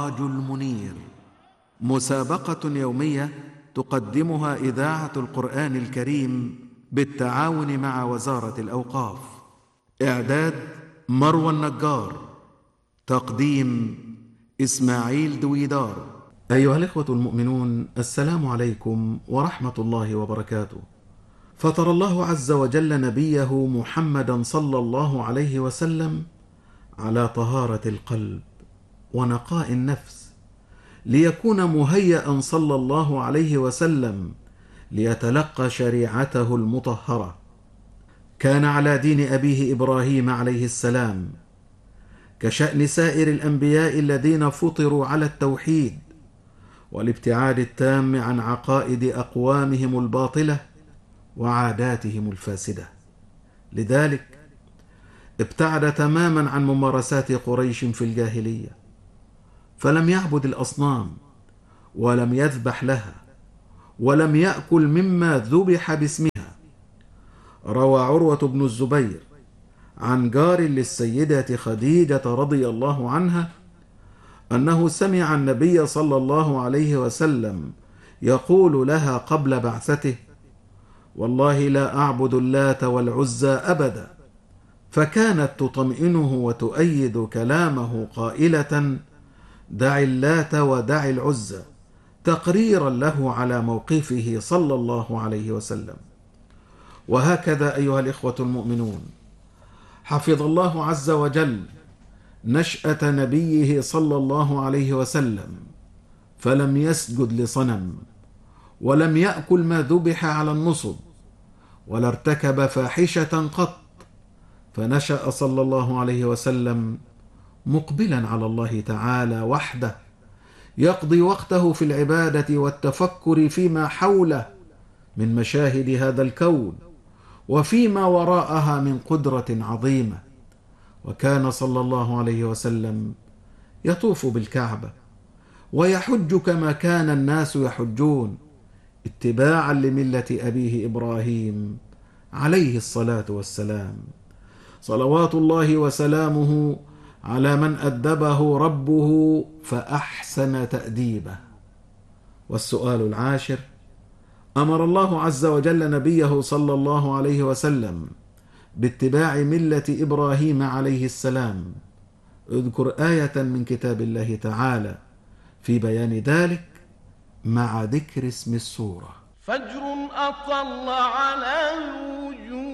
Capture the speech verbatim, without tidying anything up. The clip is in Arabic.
السراج المنير، مسابقة يومية تقدمها إذاعة القرآن الكريم بالتعاون مع وزارة الأوقاف. إعداد مروى النجار، تقديم إسماعيل دويدار. أيها الإخوة المؤمنون، السلام عليكم ورحمة الله وبركاته. فطر الله عز وجل نبيه محمدا صلى الله عليه وسلم على طهارة القلب ونقاء النفس، ليكون مهيئا صلى الله عليه وسلم ليتلقى شريعته المطهرة. كان على دين أبيه إبراهيم عليه السلام، كشأن سائر الأنبياء الذين فطروا على التوحيد والابتعاد التام عن عقائد أقوامهم الباطلة وعاداتهم الفاسدة. لذلك ابتعد تماما عن ممارسات قريش في الجاهلية، فلم يعبد الأصنام ولم يذبح لها ولم يأكل مما ذبح باسمها. روى عروة بن الزبير عن جار للسيدة خديجة رضي الله عنها أنه سمع النبي صلى الله عليه وسلم يقول لها قبل بعثته: والله لا أعبد اللات والعزى أبدا. فكانت تطمئنه وتؤيد كلامه قائلة: دع اللات ودع العزى، تقريرا له على موقفه صلى الله عليه وسلم. وهكذا أيها الإخوة المؤمنون، حفظ الله عز وجل نشأة نبيه صلى الله عليه وسلم، فلم يسجد لصنم ولم يأكل ما ذبح على النصب ولا ارتكب فاحشة قط، فنشأ صلى الله عليه وسلم مقبلا على الله تعالى وحده، يقضي وقته في العبادة والتفكر فيما حوله من مشاهد هذا الكون وفيما وراءها من قدرة عظيمة. وكان صلى الله عليه وسلم يطوف بالكعبة ويحج كما كان الناس يحجون، اتباعا لملة أبيه إبراهيم عليه الصلاة والسلام. صلوات الله وسلامه على من أدبه ربه فأحسن تأديبه. والسؤال العاشر: أمر الله عز وجل نبيه صلى الله عليه وسلم باتباع ملة إبراهيم عليه السلام. اذكر آية من كتاب الله تعالى في بيان ذلك مع ذكر اسم السورة. فجر أطل على الوجوه